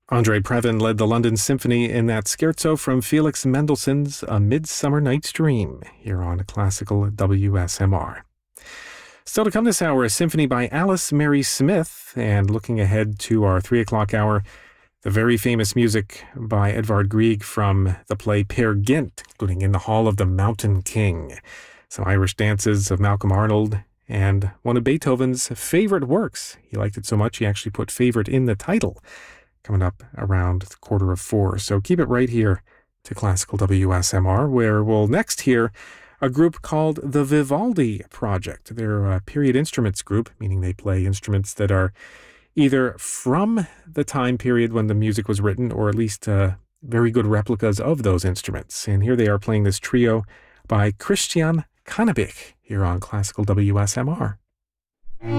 Andre Previn led the London Symphony in that scherzo from Felix Mendelssohn's A Midsummer Night's Dream here on Classical WSMR. Still to come this hour, a symphony by Alice Mary Smith, and looking ahead to our 3 o'clock hour, the very famous music by Edvard Grieg from the play Peer Gynt, including In the Hall of the Mountain King, some Irish dances of Malcolm Arnold, and one of Beethoven's favorite works. He liked it so much he actually put favorite in the title, coming up around 3:45. So keep it right here to Classical WSMR, where we'll next hear a group called the Vivaldi Project. They're a period instruments group, meaning they play instruments that are either from the time period when the music was written, or at least very good replicas of those instruments. And here they are playing this trio by Christian Cannabich here on Classical WSMR.